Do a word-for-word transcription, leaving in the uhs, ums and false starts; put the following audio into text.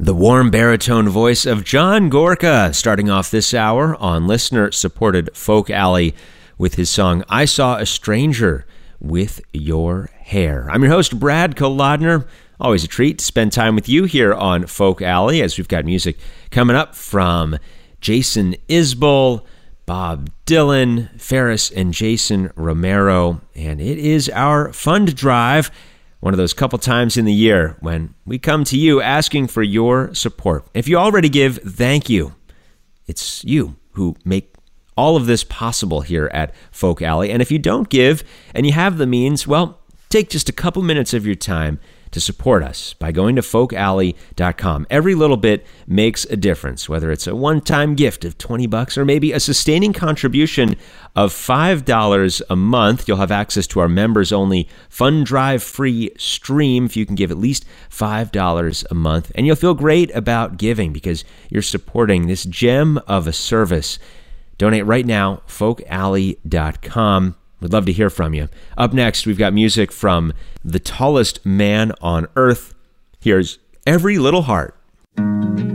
The warm baritone voice of John Gorka, starting off this hour on listener-supported Folk Alley with his song, I Saw a Stranger with Your Hair. I'm your host, Brad Kolodner. Always a treat to spend time with you here on Folk Alley, as we've got music coming up from Jason Isbell, Bob Dylan, Ferris and Jason Romero, and it is our fund drive, one of those couple times in the year when we come to you asking for your support. If you already give, thank you. It's you who make all of this possible here at Folk Alley. And if you don't give and you have the means, well, take just a couple minutes of your time to support us by going to folk alley dot com. Every little bit makes a difference, whether it's a one-time gift of twenty bucks or maybe a sustaining contribution of five dollars a month. You'll have access to our members-only Fund Drive free stream if you can give at least five dollars a month. And you'll feel great about giving because you're supporting this gem of a service. Donate right now, folk alley dot com. We'd love to hear from you. Up next, we've got music from The Tallest Man on Earth. Here's Every Little Heart.